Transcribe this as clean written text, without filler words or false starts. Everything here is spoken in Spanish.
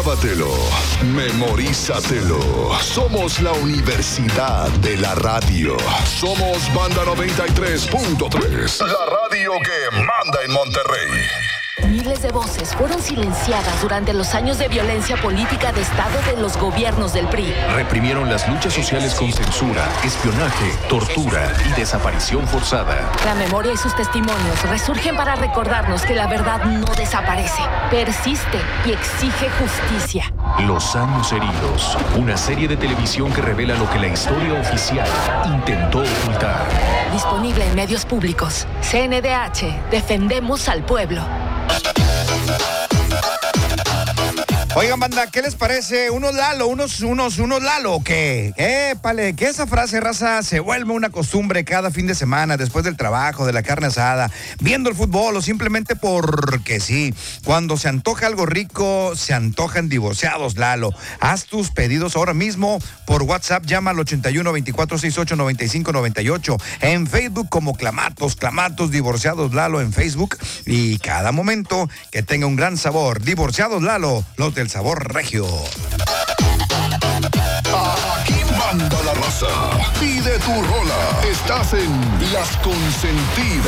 Grábatelo, memorízatelo. Somos la Universidad de la Radio. Somos Banda 93.3. La radio que manda en Monterrey. Miles de voces fueron silenciadas durante los años de violencia política de Estado de los gobiernos del PRI. Reprimieron las luchas sociales con censura, espionaje, tortura y desaparición forzada. La memoria y sus testimonios resurgen para recordarnos que la verdad no desaparece, persiste y exige justicia. Los años heridos, una serie de televisión que revela lo que la historia oficial intentó ocultar. Disponible en medios públicos. CNDH, defendemos al pueblo. Oigan, banda, ¿qué les parece? Unos Lalo, unos Lalo, ¿qué? Épale, que esa frase, raza, se vuelve una costumbre cada fin de semana, después del trabajo, de la carne asada, viendo el fútbol o simplemente porque sí. Cuando se antoja algo rico, se antojan divorciados, Lalo. Haz tus pedidos ahora mismo por WhatsApp, llama al 81 24 68 95 98. En Facebook como Clamatos Divorciados Lalo en Facebook. Y cada momento que tenga un gran sabor. Divorciados Lalo, los del sabor regio. Aquí manda la raza. Pide tu rola. Estás en Las Consentidas.